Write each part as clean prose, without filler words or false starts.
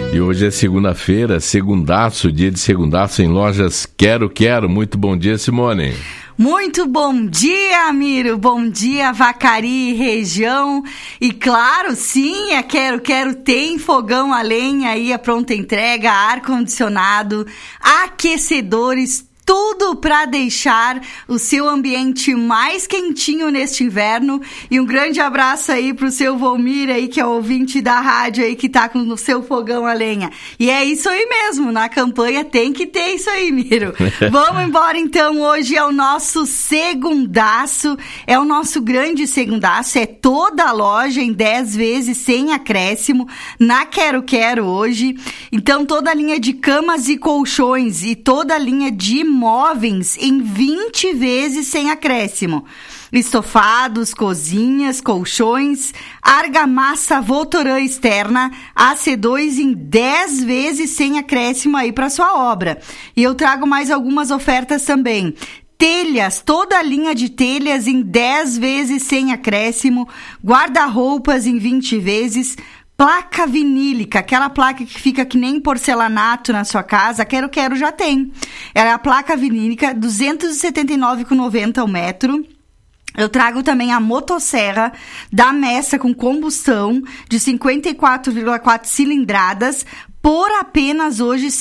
E hoje é segunda-feira, segundaço, dia de segundaço em lojas Quero Quero. Muito bom dia, Simone. Muito bom dia, Miro. Bom dia, Vacaria e região. E claro, sim, a Quero Quero tem fogão a lenha aí, a pronta entrega, ar-condicionado, aquecedores, tudo para deixar o seu ambiente mais quentinho neste inverno. E um grande abraço aí pro seu Volmir aí, que é o ouvinte da rádio aí, que tá com o seu fogão a lenha. E é isso aí mesmo, na campanha tem que ter isso aí, Miro. Vamos embora então, hoje é o nosso segundaço, é o nosso grande segundaço, é toda a loja em 10 vezes sem acréscimo, na Quero Quero hoje. Então toda a linha de camas e colchões e toda a linha de móveis em 20 vezes sem acréscimo. Estofados, cozinhas, colchões, argamassa Votoran externa, AC2 em 10 vezes sem acréscimo aí para sua obra. E eu trago mais algumas ofertas também. Telhas, toda a linha de telhas em 10 vezes sem acréscimo, guarda-roupas em 20 vezes, placa vinílica, aquela placa que fica que nem porcelanato na sua casa, Quero Quero já tem. Ela é a placa vinílica, R$ 279,90 o metro. Eu trago também a motosserra da Messa com combustão de 54,4 cilindradas, por apenas hoje R$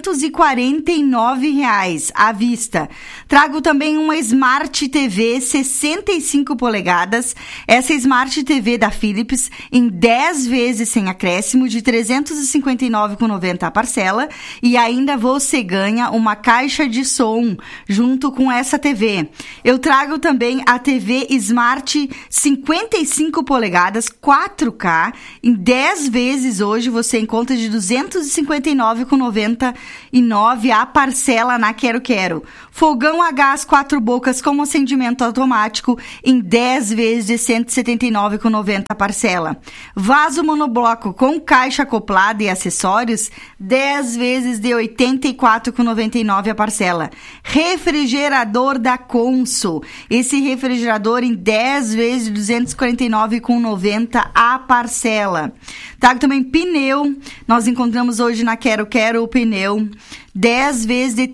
649 à vista. Trago também uma Smart TV 65 polegadas. Essa Smart TV da Philips em 10 vezes sem acréscimo de R$ 359,90 a parcela. E ainda você ganha uma caixa de som junto com essa TV. Eu trago também a TV Smart 55 polegadas 4K. Em 10 vezes hoje você encontra de R$ 259,99 a parcela na Quero Quero. Fogão a gás 4 bocas com acendimento automático em 10 vezes de R$ 179,90 a parcela. Vaso monobloco com caixa acoplada e acessórios, 10 vezes de R$ 84,99 a parcela. Refrigerador da Consul. Esse refrigerador em 10 vezes de R$ 249,90 a parcela. Trago também pneu. Nós encontramos hoje na Quero Quero o pneu 10 vezes de R$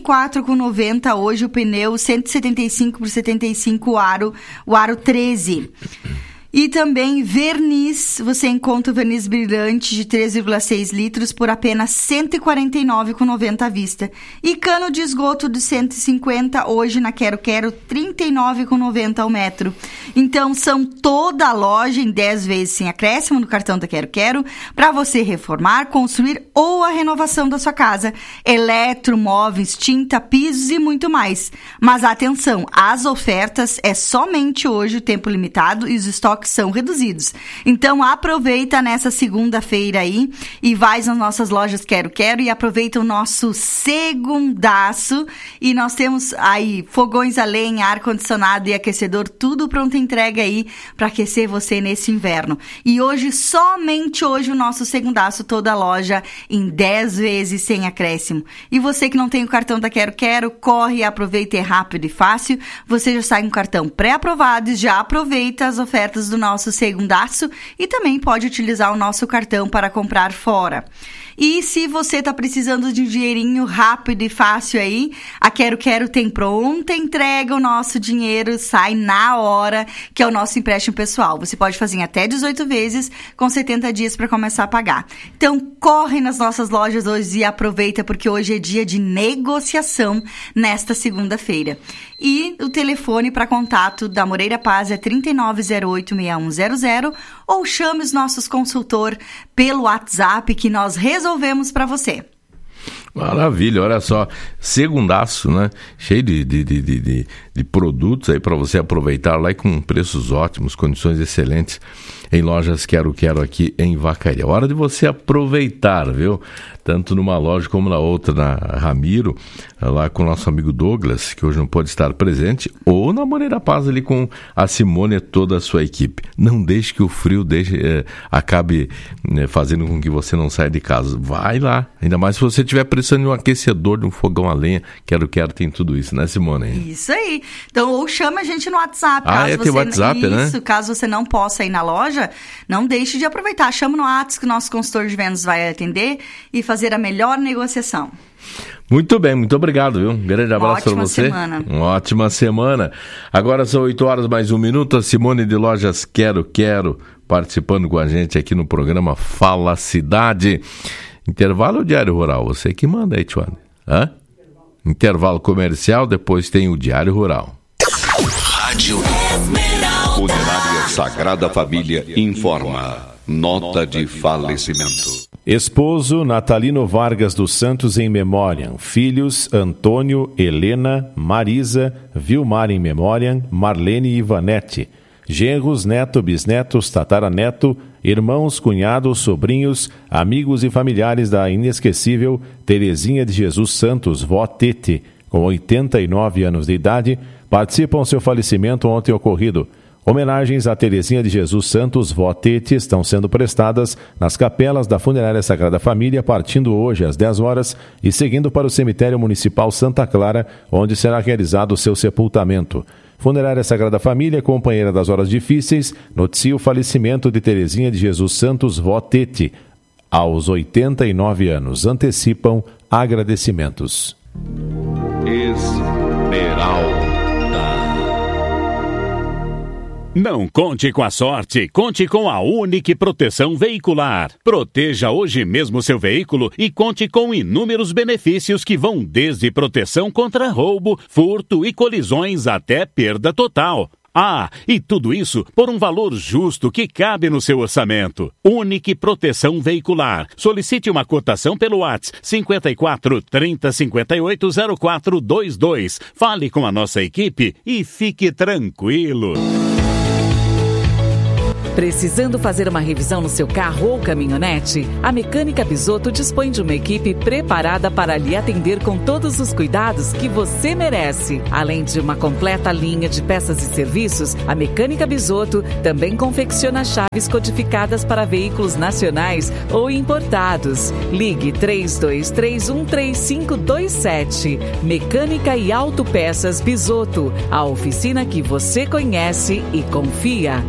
34,90 hoje o pneu 175 por 75 o aro 13. E também verniz, você encontra o verniz brilhante de 3,6 litros por apenas R$ 149,90 à vista. E cano de esgoto de 150, hoje na Quero Quero, R$ 39,90 ao metro. Então, são toda a loja em 10 vezes sem acréscimo no cartão da Quero Quero, para você reformar, construir ou a renovação da sua casa. Eletro, móveis, tinta, pisos e muito mais. Mas atenção, as ofertas é somente hoje, o tempo limitado e os estoques são reduzidos. Então aproveita nessa segunda-feira aí e vai nas nossas lojas Quero Quero e aproveita o nosso segundaço. E nós temos aí fogões a lenha, ar-condicionado e aquecedor, tudo pronto entrega aí para aquecer você nesse inverno. E hoje, somente hoje, o nosso segundaço, toda a loja em 10 vezes sem acréscimo. E você que não tem o cartão da Quero Quero, corre e aproveita, é rápido e fácil. Você já sai com o cartão pré-aprovado e já aproveita as ofertas do nosso segundaço e também pode utilizar o nosso cartão para comprar fora. E se você está precisando de um dinheirinho rápido e fácil aí, a Quero Quero tem pronta entrega, o nosso dinheiro sai na hora, que é o nosso empréstimo pessoal. Você pode fazer em até 18 vezes, com 70 dias para começar a pagar. Então, corre nas nossas lojas hoje e aproveita, porque hoje é dia de negociação nesta segunda-feira. E o telefone para contato da Moreira Paz é 3908-6100 ou chame os nossos consultor pelo WhatsApp que nós resolvemos para você. Maravilha, olha só, segundaço, né? Cheio de produtos aí para você aproveitar lá e com preços ótimos, condições excelentes em lojas Quero Quero aqui em Vacaria. Hora de você aproveitar, viu? Tanto numa loja como na outra, na Ramiro, lá com o nosso amigo Douglas, que hoje não pode estar presente, ou na Moreira Paz ali com a Simone e toda a sua equipe. Não deixe que o frio acabe fazendo com que você não saia de casa. Vai lá, ainda mais se você estiver precisando de um aquecedor, de um fogão a lenha. Quero tem tudo isso, né, Simone? Isso aí. aqui. Então, ou chama a gente no WhatsApp. Tem WhatsApp, né? Caso você não possa ir na loja, não deixe de aproveitar. Chama no WhatsApp que o nosso consultor de vendas vai atender e fazer a melhor negociação. Muito bem, muito obrigado, viu? Um grande abraço para você. Semana. Uma ótima semana. Agora são 8 horas mais 1 minuto. A Simone de Lojas Quero participando com a gente aqui no programa Fala Cidade. Intervalo ou Diário Rural? Você que manda aí, Tione. Intervalo comercial, depois tem o Diário Rural. Rádio Funerária Sagrada Família informa. Nota de falecimento. Esposo Natalino Vargas dos Santos em memória. Filhos Antônio, Helena, Marisa, Vilmar em memória, Marlene e Ivanete. Genros, neto, bisnetos, tataraneto, irmãos, cunhados, sobrinhos, amigos e familiares da inesquecível Terezinha de Jesus Santos, vó Tete, com 89 anos de idade, participam do seu falecimento ontem ocorrido. Homenagens a Terezinha de Jesus Santos, vó Tete, estão sendo prestadas nas capelas da Funerária Sagrada Família, partindo hoje às 10 horas e seguindo para o Cemitério Municipal Santa Clara, onde será realizado o seu sepultamento. Funerária Sagrada Família, companheira das horas difíceis, noticia o falecimento de Terezinha de Jesus Santos, vó Tete, aos 89 anos. Antecipam agradecimentos. Esmeralda. Não conte com a sorte, conte com a Unique Proteção Veicular. Proteja hoje mesmo seu veículo e conte com inúmeros benefícios que vão desde proteção contra roubo, furto e colisões até perda total. E tudo isso por um valor justo que cabe no seu orçamento. Unique Proteção Veicular. Solicite uma cotação pelo WhatsApp 54 30 58 0422. Fale com a nossa equipe e fique tranquilo. Precisando fazer uma revisão no seu carro ou caminhonete? A Mecânica Bisotto dispõe de uma equipe preparada para lhe atender com todos os cuidados que você merece. Além de uma completa linha de peças e serviços, a Mecânica Bisotto também confecciona chaves codificadas para veículos nacionais ou importados. Ligue 32313527. Mecânica e Autopeças Bisotto, a oficina que você conhece e confia.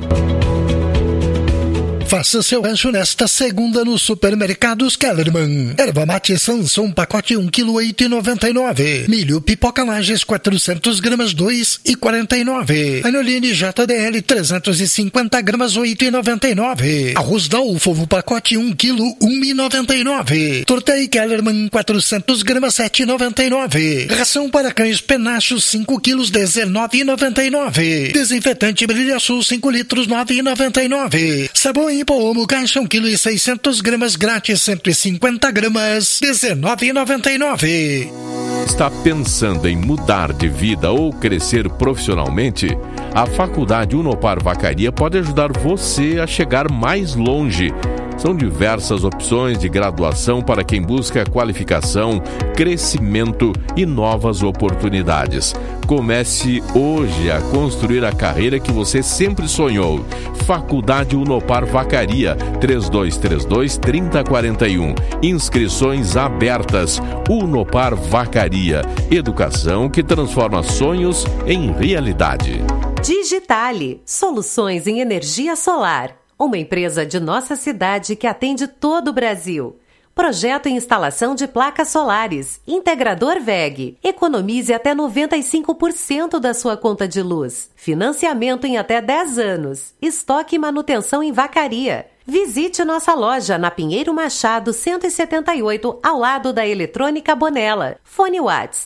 Faça seu rancho nesta segunda nos supermercados Kellerman. Erva mate Sanson, pacote 1 kg 8,99. Milho pipoca Lages 400 gramas 2,49. Anoline JDL 350 gramas 8,99. Arroz Dalfo, pacote 1 kg 1,99. Tortei Kellerman 400 gramas 7,99. Ração para cães Penacho 5 kg 19,99. Desinfetante Brilha Sul 5 litros 9,99. Sabão em Pomo, caixa 1 kg 600 gramas grátis 150 gramas 19,99. Está pensando em mudar de vida ou crescer profissionalmente? A Faculdade Unopar Vacaria pode ajudar você a chegar mais longe. São diversas opções de graduação para quem busca qualificação, crescimento e novas oportunidades. Comece hoje a construir a carreira que você sempre sonhou. Faculdade Unopar Vacaria, 3232-3041. Inscrições abertas. Unopar Vacaria. Educação que transforma sonhos em realidade. Digitale, soluções em energia solar. Uma empresa de nossa cidade que atende todo o Brasil. Projeto e instalação de placas solares. Integrador WEG. Economize até 95% da sua conta de luz. Financiamento em até 10 anos. Estoque e manutenção em Vacaria. Visite nossa loja na Pinheiro Machado 178, ao lado da Eletrônica Bonella. Fone Whats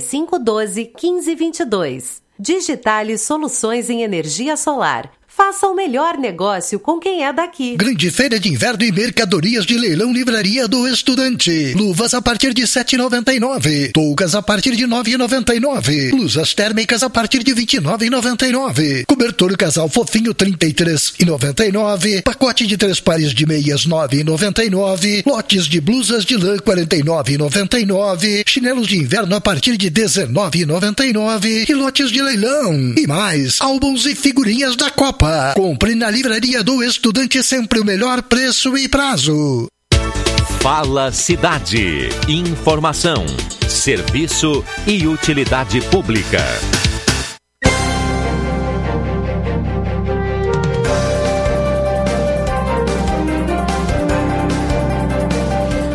3512-1522. Digitale Soluções em Energia Solar. Faça o melhor negócio com quem é daqui. Grande feira de inverno e mercadorias de leilão Livraria do Estudante. Luvas a partir de R$ 7,99. Toucas a partir de R$ 9,99. Blusas térmicas a partir de R$ 29,99. Cobertor casal fofinho R$ 33,99. Pacote de 3 pares de meias R$ 9,99. Lotes de blusas de lã R$ 49,99. Chinelos de inverno a partir de R$ 19,99. E lotes de leilão. E mais, álbuns e figurinhas da Copa. Compre na Livraria do Estudante, sempre o melhor preço e prazo. Fala Cidade. Informação, serviço e utilidade pública.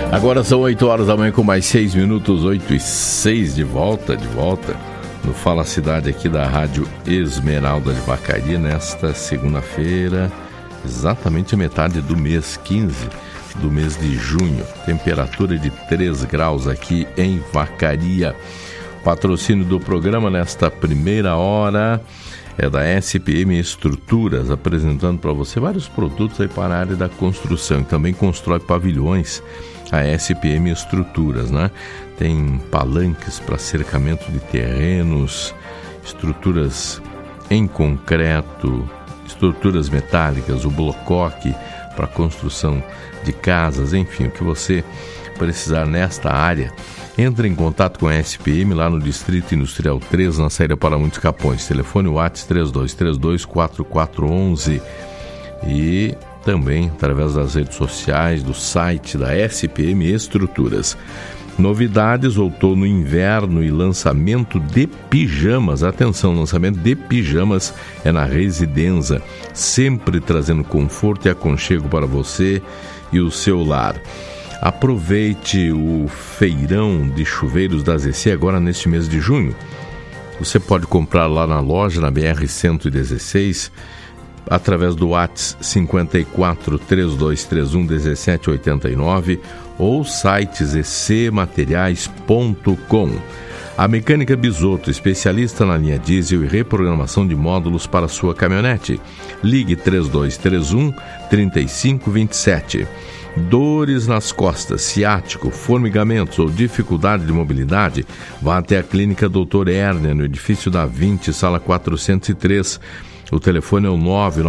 Agora são 8 horas da manhã com mais 6 minutos, 8 e 6 de volta no Fala Cidade aqui da Rádio Esmeralda de Vacaria, nesta segunda-feira, exatamente a metade do mês 15 do mês de junho. Temperatura de 3 graus aqui em Vacaria. Patrocínio do programa nesta primeira hora é da SPM Estruturas, apresentando para você vários produtos aí para a área da construção, e também constrói pavilhões. A SPM Estruturas, né? Tem palanques para cercamento de terrenos, estruturas em concreto, estruturas metálicas, o blocoque para construção de casas, enfim, o que você precisar nesta área. Entre em contato com a SPM lá no Distrito Industrial 3, na saída para Muitos Capões. Telefone WhatsApp 3232-4411 e também através das redes sociais, do site da SPM Estruturas. Novidades, outono e inverno e lançamento de pijamas. Atenção, lançamento de pijamas é na Residenza, sempre trazendo conforto e aconchego para você e o seu lar. Aproveite o feirão de chuveiros da ZC agora neste mês de junho. Você pode comprar lá na loja, na BR-116, através do WhatsApp 54 3231 1789 ou site zcmateriais.com. A Mecânica Bisotto, especialista na linha diesel e reprogramação de módulos para sua caminhonete. Ligue 3231 3527. Dores nas costas, ciático, formigamentos ou dificuldade de mobilidade? Vá até a Clínica Dr. Herner, no edifício da 20, sala 403. O telefone é o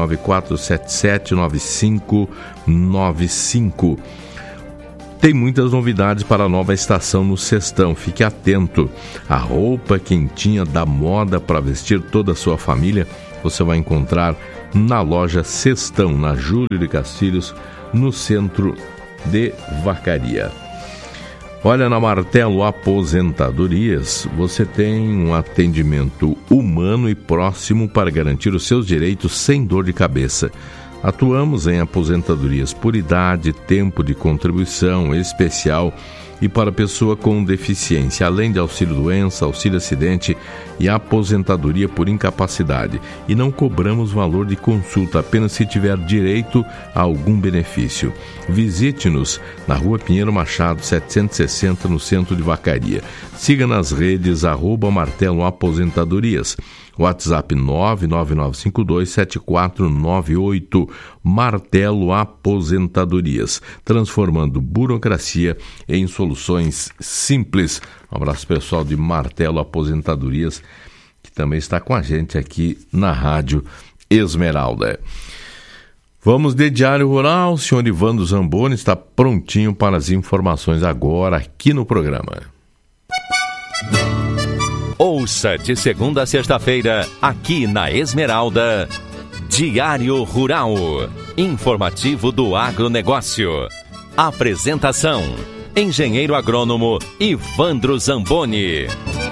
994779595. Tem muitas novidades para a nova estação no Sestão. Fique atento. A roupa quentinha da moda para vestir toda a sua família você vai encontrar na loja Sestão, na Júlio de Castilhos, no centro de Vacaria. Olha, na Martelo Aposentadorias, você tem um atendimento humano e próximo para garantir os seus direitos sem dor de cabeça. Atuamos em aposentadorias por idade, tempo de contribuição especial e para pessoa com deficiência, além de auxílio-doença, auxílio-acidente e aposentadoria por incapacidade. E não cobramos valor de consulta, apenas se tiver direito a algum benefício. Visite-nos na Rua Pinheiro Machado, 760, no centro de Vacaria. Siga nas redes @Martelo Aposentadorias. WhatsApp 999527498. Martelo Aposentadorias, transformando burocracia em soluções simples. Um abraço pessoal de Martelo Aposentadorias, que também está com a gente aqui na Rádio Esmeralda. Vamos de Diário Rural. O senhor Ivandro Zamboni está prontinho para as informações agora aqui no programa. Ouça de segunda a sexta-feira, aqui na Esmeralda, Diário Rural, informativo do agronegócio. Apresentação, engenheiro agrônomo Ivandro Zamboni.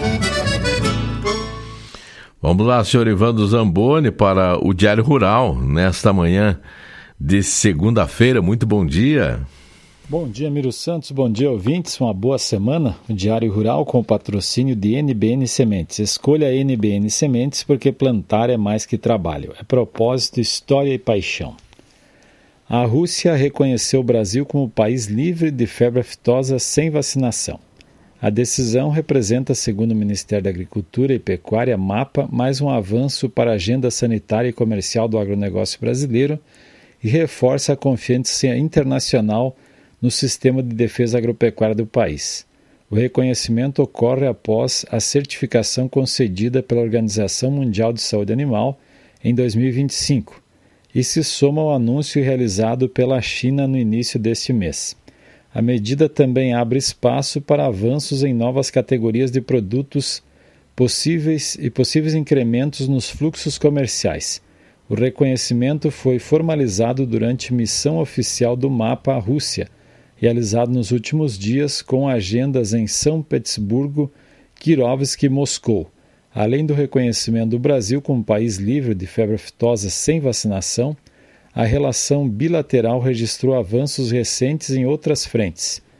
Vamos lá, senhor Ivandro Zamboni, para o Diário Rural, nesta manhã de segunda-feira. Muito bom dia. Bom dia, Miro Santos. Bom dia, ouvintes. Uma boa semana. O Diário Rural com o patrocínio de NBN Sementes. Escolha a NBN Sementes porque plantar é mais que trabalho. É propósito, história e paixão. A Rússia reconheceu o Brasil como país livre de febre aftosa sem vacinação. A decisão representa, segundo o Ministério da Agricultura e Pecuária, MAPA, mais um avanço para a agenda sanitária e comercial do agronegócio brasileiro e reforça a confiança internacional no sistema de defesa agropecuária do país. O reconhecimento ocorre após a certificação concedida pela Organização Mundial de Saúde Animal em 2025 e se soma ao anúncio realizado pela China no início deste mês. A medida também abre espaço para avanços em novas categorias de produtos possíveis incrementos nos fluxos comerciais. O reconhecimento foi formalizado durante missão oficial do MAPA à Rússia, realizado nos últimos dias com agendas em São Petersburgo, Kirovsk e Moscou. Além do reconhecimento do Brasil como país livre de febre aftosa sem vacinação, a relação bilateral registrou avanços recentes em outras frentes.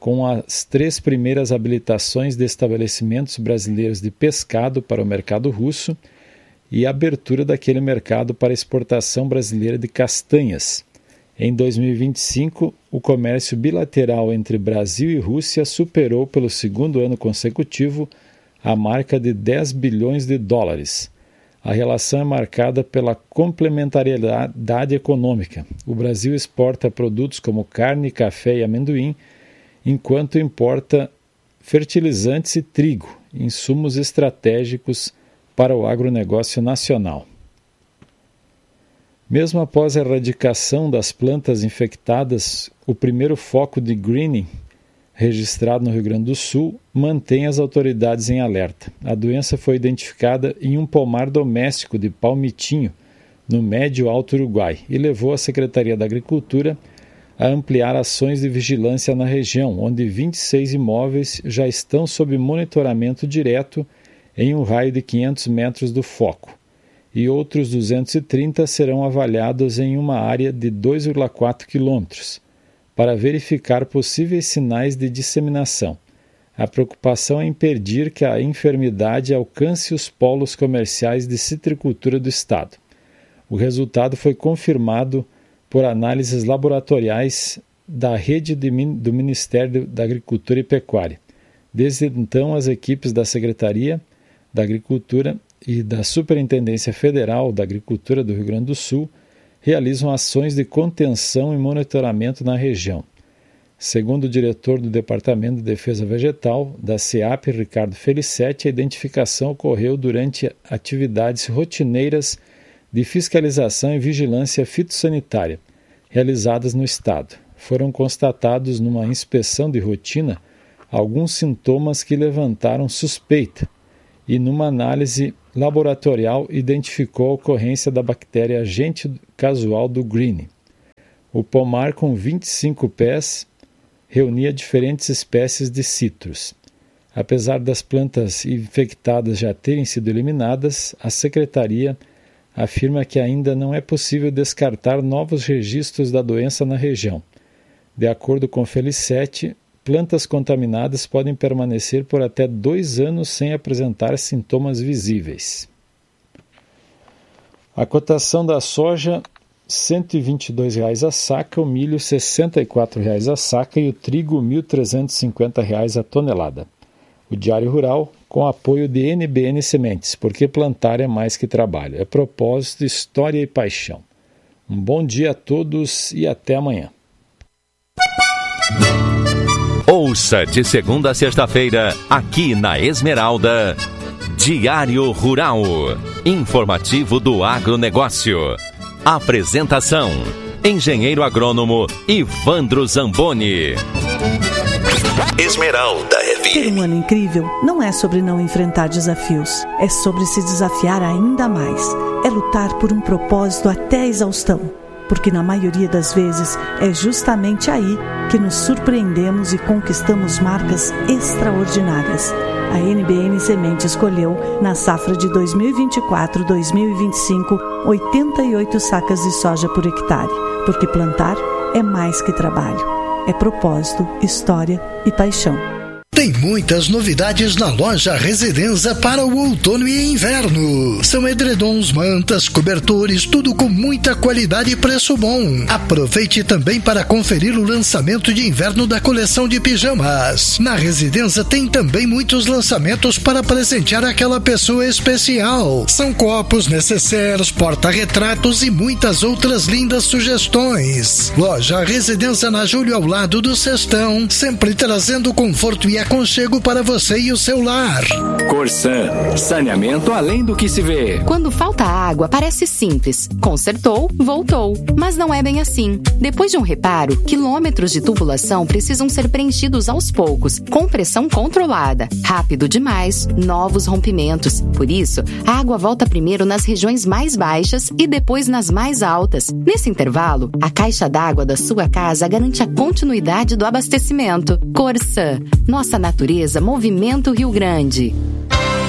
com as 3 primeiras habilitações de estabelecimentos brasileiros de pescado para o mercado russo e a abertura daquele mercado para a exportação brasileira de castanhas. Em 2025, o comércio bilateral entre Brasil e Rússia superou pelo 2º ano consecutivo a marca de 10 bilhões de dólares. A relação é marcada pela complementariedade econômica. O Brasil exporta produtos como carne, café e amendoim, enquanto importa fertilizantes e trigo, insumos estratégicos para o agronegócio nacional. Mesmo após a erradicação das plantas infectadas, o primeiro foco de greening, registrado no Rio Grande do Sul, mantém as autoridades em alerta. A doença foi identificada em um pomar doméstico de Palmitinho, no Médio Alto Uruguai, e levou a Secretaria da Agricultura a ampliar ações de vigilância na região, onde 26 imóveis já estão sob monitoramento direto em um raio de 500 metros do foco, e outros 230 serão avaliados em uma área de 2,4 quilômetros, para verificar possíveis sinais de disseminação. A preocupação é impedir que a enfermidade alcance os polos comerciais de citricultura do Estado. O resultado foi confirmado por análises laboratoriais da rede do Ministério da Agricultura e Pecuária. Desde então, as equipes da Secretaria da Agricultura e da Superintendência Federal da Agricultura do Rio Grande do Sul realizam ações de contenção e monitoramento na região. Segundo o diretor do Departamento de Defesa Vegetal da SEAP, Ricardo Felicetti, a identificação ocorreu durante atividades rotineiras de fiscalização e vigilância fitossanitária realizadas no Estado. Foram constatados numa inspeção de rotina alguns sintomas que levantaram suspeita e numa análise laboratorial identificou a ocorrência da bactéria agente casual do green. O pomar com 25 pés reunia diferentes espécies de citros. Apesar das plantas infectadas já terem sido eliminadas, a Secretaria afirma que ainda não é possível descartar novos registros da doença na região. De acordo com Felicetti, plantas contaminadas podem permanecer por até 2 anos sem apresentar sintomas visíveis. A cotação da soja, R$ 122,00 a saca, o milho R$ 64,00 a saca e o trigo R$ 1.350,00 a tonelada. O Diário Rural, com apoio de NBN Sementes, porque plantar é mais que trabalho. É propósito, história e paixão. Um bom dia a todos e até amanhã. Ouça de segunda a sexta-feira, aqui na Esmeralda, Diário Rural, informativo do agronegócio. Apresentação, engenheiro agrônomo Ivandro Zamboni. Esmeralda FM. Ter um ano incrível não é sobre não enfrentar desafios, é sobre se desafiar ainda mais. É lutar por um propósito até a exaustão. Porque na maioria das vezes é justamente aí que nos surpreendemos e conquistamos marcas extraordinárias. A NBN Semente escolheu, na safra de 2024-2025, 88 sacas de soja por hectare, porque plantar é mais que trabalho. É propósito, história e paixão. Tem muitas novidades na loja Residenza para o outono e inverno. São edredons, mantas, cobertores, tudo com muita qualidade e preço bom. Aproveite também para conferir o lançamento de inverno da coleção de pijamas. Na Residenza tem também muitos lançamentos para presentear aquela pessoa especial. São copos, necessaires, porta-retratos e muitas outras lindas sugestões. Loja Residenza na Júlio, ao lado do Cestão, sempre trazendo conforto e aconchego para você e o seu lar. Corsan, saneamento além do que se vê. Quando falta água, parece simples. Consertou, voltou. Mas não é bem assim. Depois de um reparo, quilômetros de tubulação precisam ser preenchidos aos poucos, com pressão controlada. Rápido demais, novos rompimentos. Por isso, a água volta primeiro nas regiões mais baixas e depois nas mais altas. Nesse intervalo, a caixa d'água da sua casa garante a continuidade do abastecimento. Corsan, nossa natureza, Movimento Rio Grande.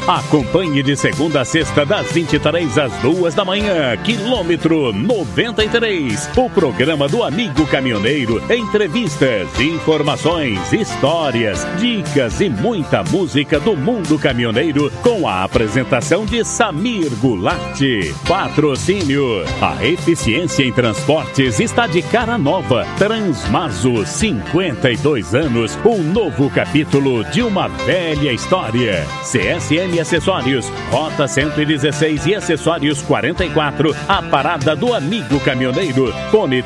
Acompanhe de segunda a sexta, das 23 às 2 da manhã, quilômetro 93. O programa do Amigo Caminhoneiro. Entrevistas, informações, histórias, dicas e muita música do mundo caminhoneiro, com a apresentação de Samir Goulart. Patrocínio. A eficiência em transportes está de cara nova. Transmaso, 52 anos, um novo capítulo de uma velha história. CSM Acessórios, Rota 116 e Acessórios 44, a parada do Amigo Caminhoneiro. Fone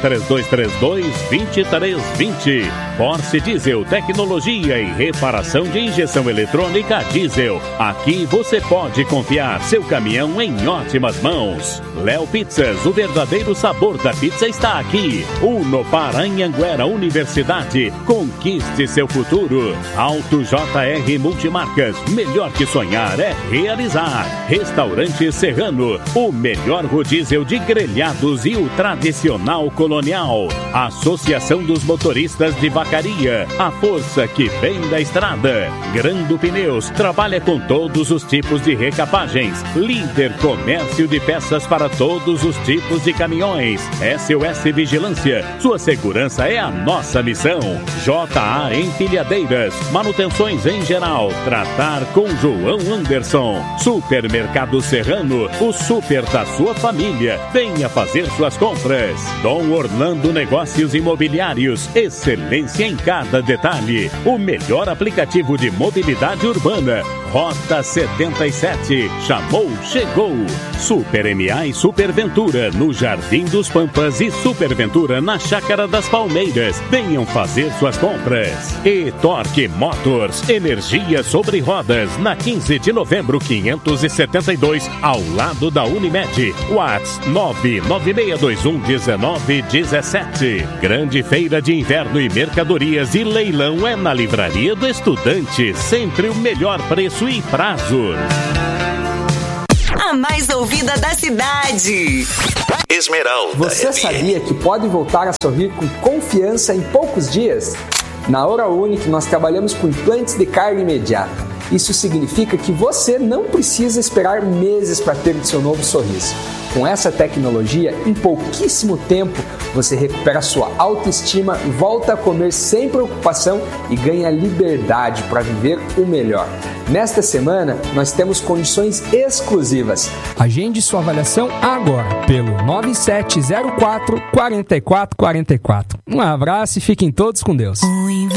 3232-2320. Porsche Diesel, tecnologia e reparação de injeção eletrônica diesel. Aqui você pode confiar seu caminhão em ótimas mãos. Léo Pizzas, o verdadeiro sabor da pizza está aqui. Unopar Anhanguera Universidade, conquiste seu futuro. Auto JR Multimarcas, melhor que sonhar é realizar. Restaurante Serrano, o melhor rodízio de grelhados e o tradicional colonial. Associação dos Motoristas de Vacaria, a força que vem da estrada. Grando Pneus, trabalha com todos os tipos de recapagens. Líder comércio de peças para todos os tipos de caminhões. SOS Vigilância, sua segurança é a nossa missão. JA Empilhadeiras, manutenções em geral. Tratar com João Anderson. Supermercado Serrano, o super da sua família. Venha fazer suas compras. Dom Orlando Negócios Imobiliários, excelência em cada detalhe. O melhor aplicativo de mobilidade urbana. Rota 77. Chamou, chegou. Super MA e Superventura no Jardim dos Pampas e Superventura na Chácara das Palmeiras. Venham fazer suas compras. E Torque Motors, energia sobre rodas, na 15 de novembro 572, ao lado da Unimed. Whats 996211917. Grande feira de inverno e mercadorias e leilão é na Livraria do Estudante. Sempre o melhor preço e prazo. A mais ouvida da cidade. Esmeralda. Você sabia que pode voltar a sorrir com confiança em poucos dias? Na Hora Unique nós trabalhamos com implantes de carga imediata. Isso significa que você não precisa esperar meses para ter o seu novo sorriso. Com essa tecnologia, em pouquíssimo tempo, você recupera sua autoestima, volta a comer sem preocupação e ganha liberdade para viver o melhor. Nesta semana, nós temos condições exclusivas. Agende sua avaliação agora pelo 9704-4444. Um abraço e fiquem todos com Deus.